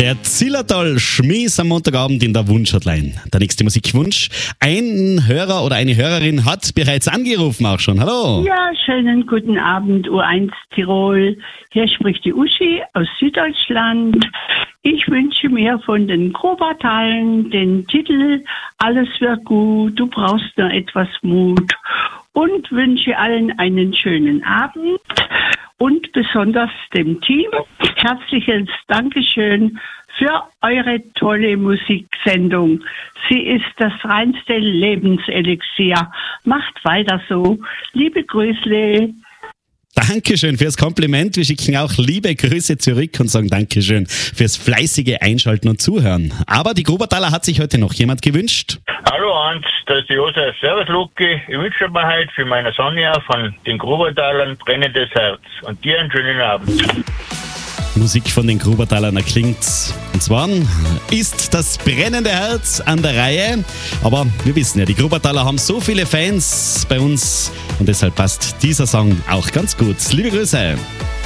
Der Zillertal Schmies am Montagabend in der Wunschhotline. Der nächste Musikwunsch. Ein Hörer oder eine Hörerin hat bereits angerufen auch schon. Hallo. Ja, schönen guten Abend, U1 Tirol. Hier spricht die Uschi aus Süddeutschland. Ich wünsche mir von den Grobertalen den Titel Alles wird gut, du brauchst nur etwas Mut. Und wünsche allen einen schönen Abend und besonders dem Team herzliches Dankeschön für eure tolle Musiksendung. Sie ist das reinste Lebenselixier. Macht weiter so. Liebe Grüßle. Dankeschön fürs Kompliment. Wir schicken auch liebe Grüße zurück und sagen Dankeschön fürs fleißige Einschalten und Zuhören. Aber die Grubertaler hat sich heute noch jemand gewünscht. Hallo Hans, das ist die Josef. Servus Luki. Ich wünsche mir heute für meine Sonja von den Grubertalern brennendes Herz. Und dir einen schönen Abend. Musik von den Grubertalern erklingt. Und zwar ist das brennende Herz an der Reihe. Aber wir wissen ja, die Grubertaler haben so viele Fans bei uns und deshalb passt dieser Song auch ganz gut. Liebe Grüße.